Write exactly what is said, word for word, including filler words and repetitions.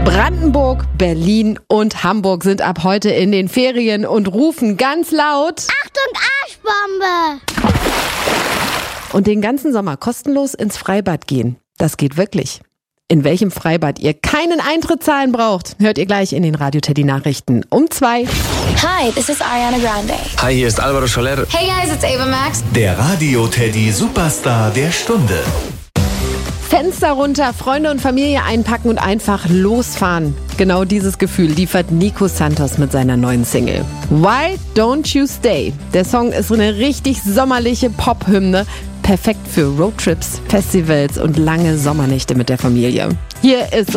Brandenburg, Berlin und Hamburg sind ab heute in den Ferien und rufen ganz laut: Achtung, Arschbombe! Und den ganzen Sommer kostenlos ins Freibad gehen. Das geht wirklich. In welchem Freibad ihr keinen Eintritt zahlen braucht, hört ihr gleich in den Radio Teddy Nachrichten um zwei. Hi, this is Ariana Grande. Hi, hier ist Alvaro Soler. Hey guys, it's Ava Max. Der Radio Teddy Superstar der Stunde. Fenster runter, Freunde und Familie einpacken und einfach losfahren. Genau dieses Gefühl liefert Nico Santos mit seiner neuen Single. Why Don't You Stay? Der Song ist eine richtig sommerliche Pop-Hymne. Perfekt für Roadtrips, Festivals und lange Sommernächte mit der Familie. Hier ist